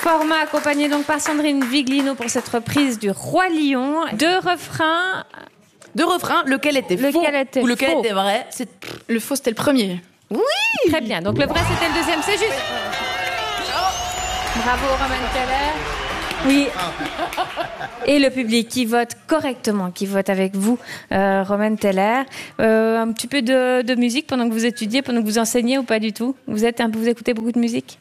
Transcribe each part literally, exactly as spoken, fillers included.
Format accompagné donc par Sandrine Viglino pour cette reprise du Roi Lion. Deux refrains. Deux refrains, lequel était faux lequel était ou lequel faux. était vrai? C'est... Le faux, c'était le premier. Oui. Très bien. Donc le vrai, c'était le deuxième. C'est juste. Bravo, Romaine Keller. Oui. Et le public qui vote correctement, qui vote avec vous, euh, Romaine Teller. Euh, un petit peu de, de musique pendant que vous étudiez, pendant que vous enseignez ou pas du tout? Vous êtes un peu, vous écoutez beaucoup de musique?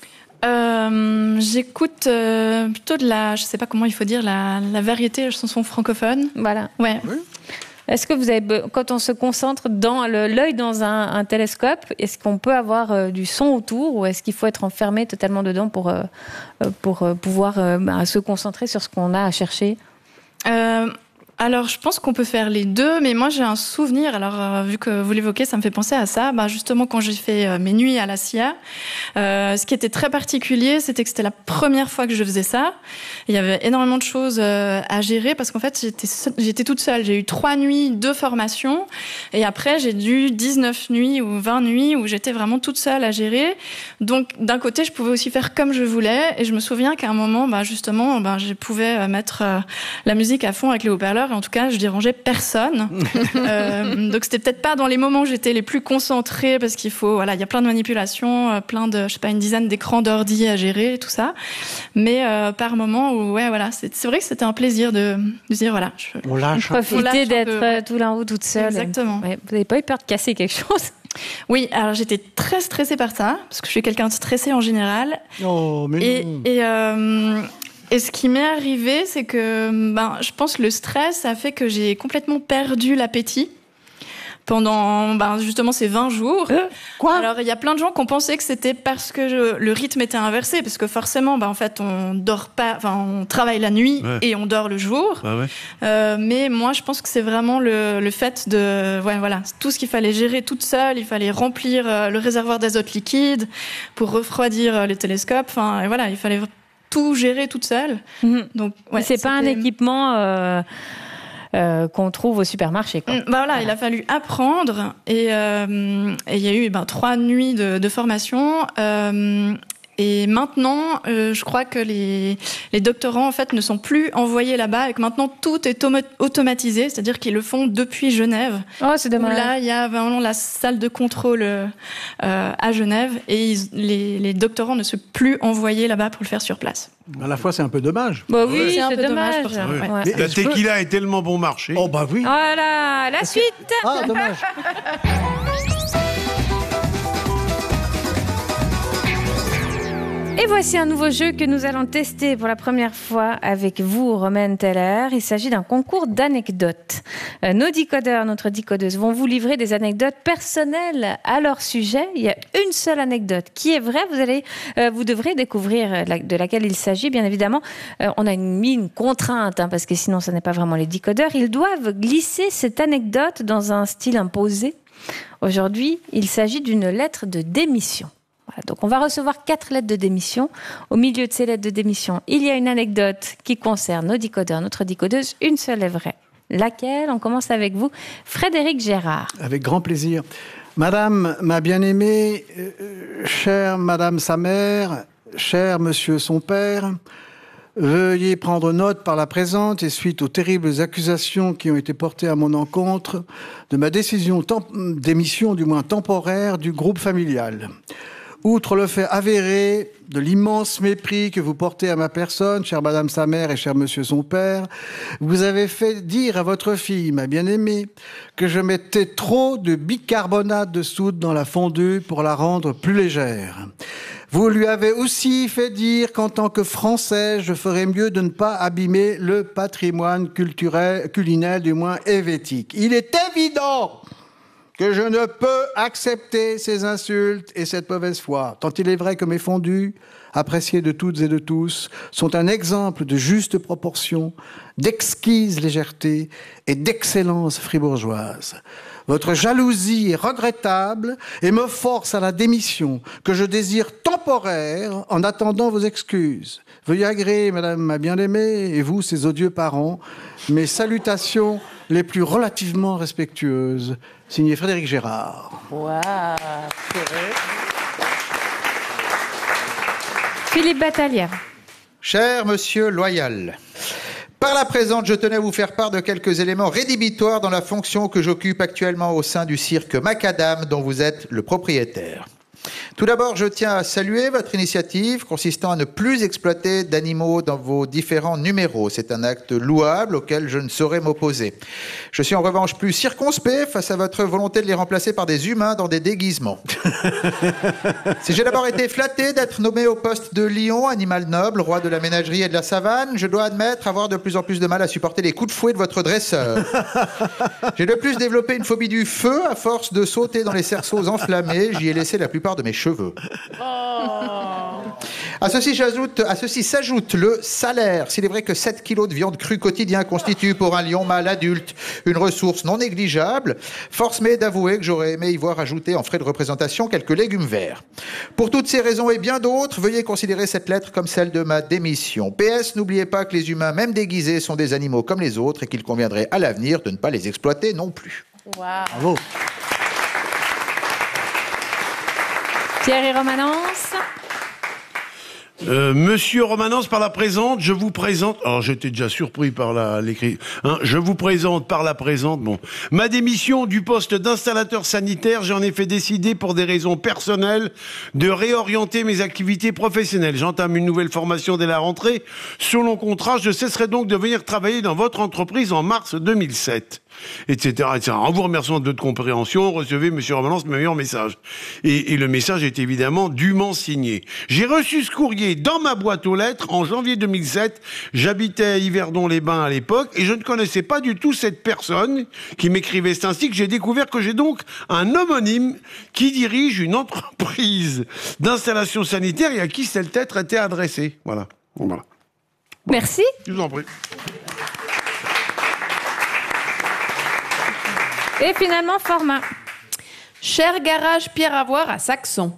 Euh, j'écoute euh, plutôt de la, je sais pas comment il faut dire, la, la variété, la chanson francophone. Voilà. Ouais. Oui. Est-ce que vous avez, quand on se concentre dans le, l'œil dans un, un télescope, est-ce qu'on peut avoir euh, du son autour ou est-ce qu'il faut être enfermé totalement dedans pour, euh, pour euh, pouvoir euh, bah, se concentrer sur ce qu'on a à chercher? Euh, alors, je pense qu'on peut faire les deux, mais moi j'ai un souvenir. Alors, euh, vu que vous l'évoquez, ça me fait penser à ça. Bah, justement, quand j'ai fait euh, mes nuits à la C I A, euh, ce qui était très particulier, c'était que c'était la première fois que je faisais ça. Il y avait énormément de choses euh, à gérer parce qu'en fait, j'étais, seule, j'étais toute seule. J'ai eu trois nuits, deux formations, et après j'ai dû dix-neuf nuits ou vingt nuits où j'étais vraiment toute seule à gérer. Donc, d'un côté, je pouvais aussi faire comme je voulais, et je me souviens qu'à un moment, bah, justement, bah, je pouvais mettre euh, la musique à fond avec les haut-parleurs. Et en tout cas, je dérangeais personne. euh, donc, c'était peut-être pas dans les moments où j'étais les plus concentrée parce qu'il faut, voilà, il y a plein de manipulations, euh, plein de, je sais pas, une dizaine d'écrans d'ordi à gérer et tout ça. Mais euh, par moment où, ouais, voilà, c'est, c'est vrai que c'était un plaisir de, de dire, voilà, je, On lâche. Profiter lâche un d'être peu, ouais. tout là en haut toute seule. Exactement. Ouais, vous n'avez pas eu peur de casser quelque chose? Oui, alors j'étais très stressée par ça parce que je suis quelqu'un de stressé en général. Oh, mais Et, non. et, euh, et ce qui m'est arrivé, c'est que ben, je pense que le stress a fait que j'ai complètement perdu l'appétit pendant ben, justement ces vingt jours. Euh, quoi? Alors, il y a plein de gens qui ont pensé que c'était parce que je, le rythme était inversé, parce que forcément, ben, en fait, on dort pas, enfin, on travaille la nuit Ouais. et on dort le jour. Ah ouais. Euh, mais moi, je pense que c'est vraiment le, le fait de, ouais, voilà, tout ce qu'il fallait gérer toute seule. Il fallait remplir euh, le réservoir d'azote liquide pour refroidir euh, les télescopes. Enfin, et voilà, il fallait tout gérer toute seule. Mmh. Donc, ouais, c'est pas un c'était- équipement euh, euh, qu'on trouve au supermarché, quoi. Mm, bah voilà, il a fallu apprendre et euh, et il y a eu ben, trois nuits de, de formation. Euh, et maintenant, euh, je crois que les, les doctorants en fait ne sont plus envoyés là-bas et que maintenant tout est homo- automatisé, c'est-à-dire qu'ils le font depuis Genève. Oh, c'est Où dommage. là, il y a vraiment la salle de contrôle euh, à Genève et ils- les, les doctorants ne sont plus envoyés là-bas pour le faire sur place. À la fois, c'est un peu dommage. Bah oui, C'est c'est, un peu dommage. dommage pour ça, Ouais. Ouais. Mais La est-ce que- tequila est tellement bon marché. Oh, bah oui. Voilà, la suite. Ah, dommage. Et voici un nouveau jeu que nous allons tester pour la première fois avec vous, Romaine Teller. Il s'agit d'un concours d'anecdotes. Euh, nos décodeurs, notre décodeuse, vont vous livrer des anecdotes personnelles à leur sujet. Il y a une seule anecdote qui est vraie. Vous allez, euh, vous devrez découvrir la, de laquelle il s'agit, bien évidemment. Euh, on a mis une contrainte, hein, parce que sinon, ce n'est pas vraiment les décodeurs. Ils doivent glisser cette anecdote dans un style imposé. Aujourd'hui, il s'agit d'une lettre de démission. Voilà, donc on va recevoir quatre lettres de démission. Au milieu de ces lettres de démission, il y a une anecdote qui concerne nos décodeurs, notre décodeuse. Une seule est vraie. Laquelle? On commence avec vous, Frédéric Gérard. Avec grand plaisir. Madame ma bien-aimée, euh, chère Madame sa mère, cher Monsieur son père, veuillez prendre note par la présente et suite aux terribles accusations qui ont été portées à mon encontre de ma décision temp- d'émission, du moins temporaire, du groupe familial. Outre le fait avéré de l'immense mépris que vous portez à ma personne, chère Madame sa mère et cher Monsieur son père, vous avez fait dire à votre fille, ma bien-aimée, que je mettais trop de bicarbonate de soude dans la fondue pour la rendre plus légère. Vous lui avez aussi fait dire qu'en tant que Français, je ferais mieux de ne pas abîmer le patrimoine culturel, culinaire, du moins helvétique. Il est évident que je ne peux accepter ces insultes et cette mauvaise foi. Tant il est vrai que mes fondus, appréciés de toutes et de tous, sont un exemple de juste proportion, d'exquise légèreté et d'excellence fribourgeoise. Votre jalousie est regrettable et me force à la démission que je désire temporaire en attendant vos excuses. Veuillez agréer, madame ma bien-aimée, et vous, ses odieux parents, mes salutations les plus relativement respectueuses. Signé Frédéric Gérard. Waouh. Philippe Battalière. Cher monsieur Loyal, par la présente, je tenais à vous faire part de quelques éléments rédhibitoires dans la fonction que j'occupe actuellement au sein du cirque Macadam, dont vous êtes le propriétaire. Tout d'abord, je tiens à saluer votre initiative consistant à ne plus exploiter d'animaux dans vos différents numéros. C'est un acte louable auquel je ne saurais m'opposer. Je suis en revanche plus circonspect face à votre volonté de les remplacer par des humains dans des déguisements. Si j'ai d'abord été flatté d'être nommé au poste de lion, animal noble, roi de la ménagerie et de la savane, je dois admettre avoir de plus en plus de mal à supporter les coups de fouet de votre dresseur. J'ai de plus développé une phobie du feu à force de sauter dans les cerceaux enflammés. J'y ai laissé la plupart de mes cheveux. Oh. À ceci, j'ajoute, à ceci s'ajoute le salaire. S'il est vrai que sept kilos de viande crue quotidien constituent pour un lion mâle adulte une ressource non négligeable, force m'est d'avouer que j'aurais aimé y voir ajouter en frais de représentation quelques légumes verts. Pour toutes ces raisons et bien d'autres, veuillez considérer cette lettre comme celle de ma démission. P S, n'oubliez pas que les humains, même déguisés, sont des animaux comme les autres et qu'il conviendrait à l'avenir de ne pas les exploiter non plus. Wow. Bravo. Thierry Romanence. Euh, Monsieur Romanence, par la présente, je vous présente... Alors, j'étais déjà surpris par la, l'écrit... Hein, je vous présente par la présente, bon... Ma démission du poste d'installateur sanitaire, j'en ai fait décider pour des raisons personnelles de réorienter mes activités professionnelles. J'entame une nouvelle formation dès la rentrée. Selon contrat, je cesserai donc de venir travailler dans votre entreprise en mars deux mille sept. Etc, et cetera. En vous remerciant de votre compréhension, recevez, Monsieur Romanence, mes meilleurs messages. Et, et le message est évidemment dûment signé. J'ai reçu ce courrier dans ma boîte aux lettres en janvier deux mille sept. J'habitais à Yverdon-les-Bains à l'époque et je ne connaissais pas du tout cette personne qui m'écrivait. C'est ainsi que j'ai découvert que j'ai donc un homonyme qui dirige une entreprise d'installation sanitaire et à qui cette lettre était adressée. Voilà. Bon, voilà. Merci. Je vous en prie. Et finalement, format. Cher garage Pierre Avoir à Saxon.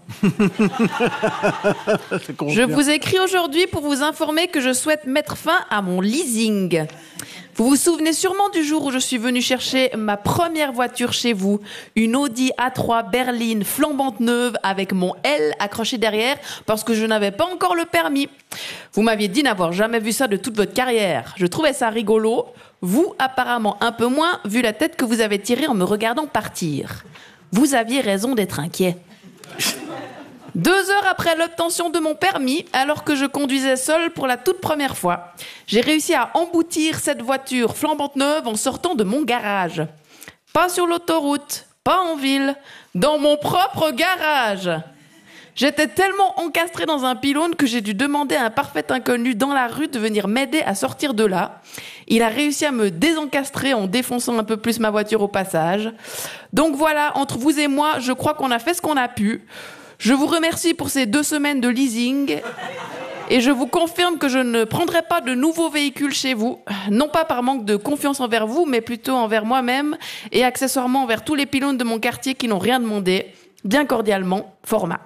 Je vous écris aujourd'hui pour vous informer que je souhaite mettre fin à mon leasing. Vous vous souvenez sûrement du jour où je suis venue chercher ma première voiture chez vous, une Audi A trois berline flambante neuve avec mon L accroché derrière parce que je n'avais pas encore le permis. Vous m'aviez dit n'avoir jamais vu ça de toute votre carrière. Je trouvais ça rigolo. Vous, apparemment un peu moins, vu la tête que vous avez tirée en me regardant partir. Vous aviez raison d'être inquiet. Deux heures après l'obtention de mon permis, alors que je conduisais seul pour la toute première fois, j'ai réussi à emboutir cette voiture flambante neuve en sortant de mon garage. Pas sur l'autoroute, pas en ville, dans mon propre garage. J'étais tellement encastré dans un pylône que j'ai dû demander à un parfait inconnu dans la rue de venir m'aider à sortir de là. Il a réussi à me désencastrer en défonçant un peu plus ma voiture au passage. Donc voilà, entre vous et moi, je crois qu'on a fait ce qu'on a pu. Je vous remercie pour ces deux semaines de leasing et je vous confirme que je ne prendrai pas de nouveaux véhicules chez vous, non pas par manque de confiance envers vous, mais plutôt envers moi-même et accessoirement envers tous les pylônes de mon quartier qui n'ont rien demandé. Bien cordialement, format.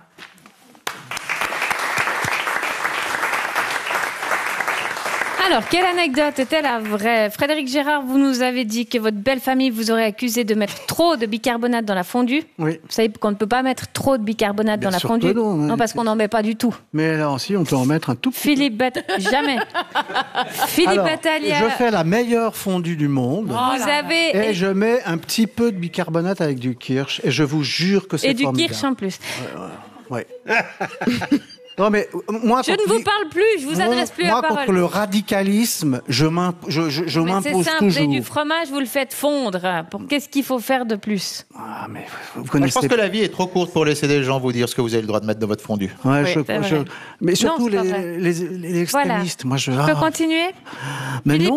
Alors, quelle anecdote était la vraie? Frédéric Gérard, vous nous avez dit que votre belle famille vous aurait accusé de mettre trop de bicarbonate dans la fondue. Oui. Vous savez qu'on ne peut pas mettre trop de bicarbonate Bien dans la sûr fondue. que non, non, hein. parce qu'on n'en met pas du tout. Mais alors, si, on peut en mettre un tout petit Philippe Bat... Jamais. Philippe Alors, Battaglia. je fais la meilleure fondue du monde. Vous avez... Et je mets un petit peu de bicarbonate avec du kirsch. Et je vous jure que c'est Et du formidable. kirsch en plus. Ouais. Non, mais moi, Je ne vous parle plus, je vous adresse plus moi, la parole. contre le radicalisme, je m'imp- je, je, je Mais m'impose c'est simple, vous avez toujours. du fromage, vous le faites fondre. Pour... Qu'est-ce qu'il faut faire de plus? Ah, mais vous Moi, je connaissez pense que la vie est trop courte pour laisser des gens vous dire ce que vous avez le droit de mettre dans votre fondue. Ouais, Oui, je, c'est je- vrai. mais surtout Non, c'est pas les, vrai. les, les extrémistes. Voilà. Moi, je. Je peux ah, continuer? mais Philippe non.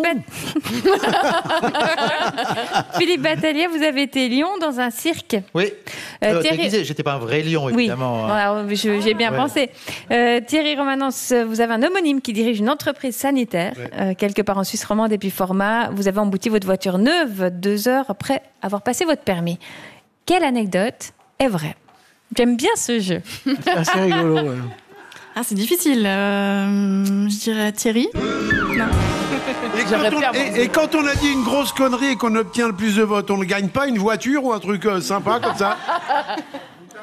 Bat- Philippe Battaglia, vous avez été lion dans un cirque. Oui. Euh, Euh, Thierry- déguisé, j'étais pas un vrai lion, Oui, évidemment. voilà, je- j'ai bien Ouais. pensé. Euh, Thierry Romanence, vous avez un homonyme qui dirige une entreprise sanitaire, Ouais. euh, quelque part en Suisse romande, et puis format. Vous avez embouti votre voiture neuve deux heures après avoir passé votre permis. Quelle anecdote est vraie? J'aime bien ce jeu. C'est assez rigolo. Ouais. Ah, c'est difficile. Euh, je dirais Thierry. Et quand, J'aurais on, pu avoir- et- et quand on a dit une grosse connerie et qu'on obtient le plus de votes, on ne gagne pas une voiture ou un truc euh, sympa comme ça?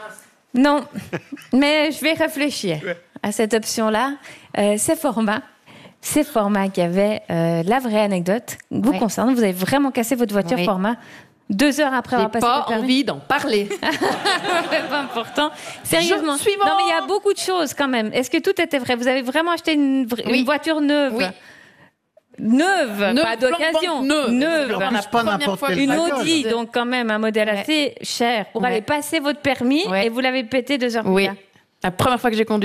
Non, mais je vais réfléchir Ouais. à cette option-là. Euh, c'est format. c'est format qui avait euh, la vraie anecdote vous Oui. concernant. Vous avez vraiment cassé votre voiture Oui. format deux heures après J'ai avoir passé pas votre permis. envie d'en parler. C'est pas important. Sérieusement. Je- suivant. Non, mais il y a beaucoup de choses quand même. Est-ce que tout était vrai? Vous avez vraiment acheté une, vra- Oui. une voiture neuve? Oui. Neuve, Neuve, pas d'occasion. neuve. Neuve. En La plus, pas première n'importe fois quelle Une bagnole. Audi, donc quand même un modèle Ouais. assez cher pour Ouais. aller passer votre permis Ouais. et vous l'avez pété deux heures plus Oui. tard. La première fois que j'ai conduit